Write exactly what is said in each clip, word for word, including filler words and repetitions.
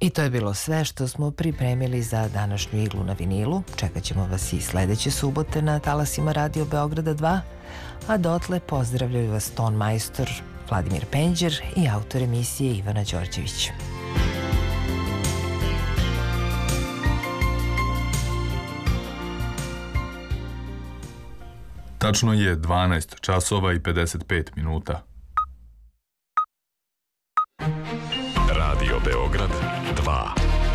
I to je bilo sve što smo pripremili za današnju Iglu na vinilu. Čekat ćemo vas i sledeće subote na talasima Radio Beograda dva, a dotle pozdravljaju vas ton majstor Vladimir Penđer i autor emisije Ivana Đorđević. Tačno je dvanaest časova i pedeset pet minuta. Radio Beograd dva.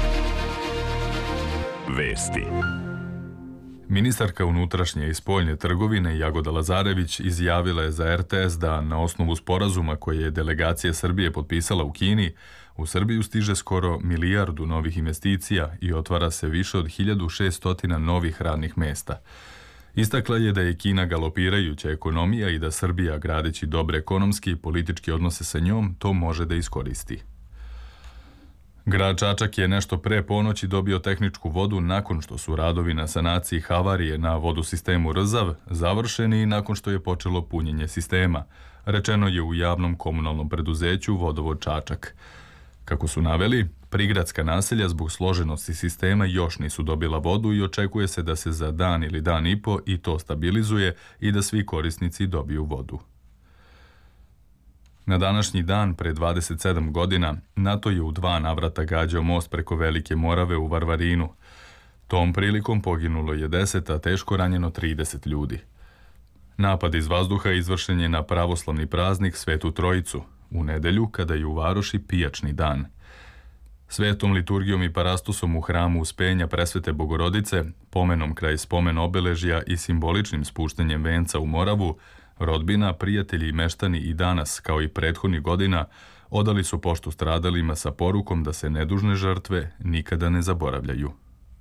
Vesti. Ministarka unutrašnje i spoljne trgovine Jagoda Lazarević izjavila je za er te es da na osnovu sporazuma koje je delegacija Srbije potpisala u Kini, u Srbiju stiže skoro milijardu novih investicija i otvara se više od hiljadu šesto novih radnih mesta. Istakla je da je Kina galopirajuća ekonomija i da Srbija, gradeći dobre ekonomski i politički odnose sa njom, to može da iskoristi. Grad Čačak je nešto pre ponoći dobio tehničku vodu nakon što su radovi na sanaciji havarije na vodosistemu Rzav završeni i nakon što je počelo punjenje sistema, rečeno je u javnom komunalnom preduzeću Vodovod Čačak. Kako su naveli, prigradska naselja zbog složenosti sistema još nisu dobila vodu i očekuje se da se za dan ili dan i po i to stabilizuje i da svi korisnici dobiju vodu. Na današnji dan, pre dvadeset sedam godina, NATO je u dva navrata gađao most preko Velike Morave u Varvarinu. Tom prilikom poginulo je deset, a teško ranjeno trideset ljudi. Napad iz vazduha izvršen je na pravoslavni praznik Svetu Trojicu, u nedelju kada je u Varoši pijačni dan. Svetom liturgijom i parastosom u hramu Uspenja Presvete Bogorodice, pomenom kraj spomen obeležja i simboličnim spuštenjem venca u Moravu, rodbina, prijatelji i meštani i danas, kao i prethodnih godina, odali su poštu stradalima sa porukom da se nedužne žrtve nikada ne zaboravljaju.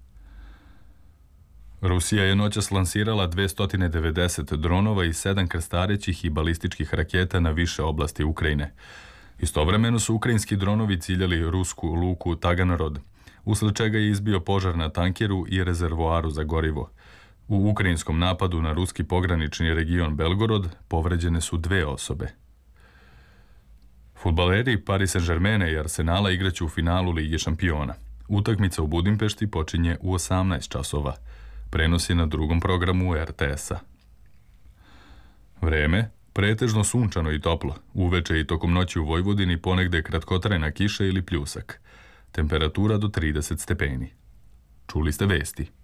Rusija je noćas lansirala dvesta devedeset dronova i sedam krstarećih i balističkih raketa na više oblasti Ukrajine. Istovremeno su ukrajinski dronovi ciljali rusku luku Taganrod, usled čega je izbio požar na tankeru i rezervoaru za gorivo. U ukrajinskom napadu na ruski pogranični region Belgorod povređene su dve osobe. Fudbaleri Paris Saint-Germaina i Arsenala igraće u finalu Lige šampiona. Utakmica u Budimpešti počinje u osamnaest časova. Prenos je na drugom programu er te es-a. Vreme, pretežno sunčano i toplo. Uveče i tokom noći u Vojvodini ponegde kratkotrajna kiša ili pljusak. Temperatura do trideset stepeni. Čuli ste vesti.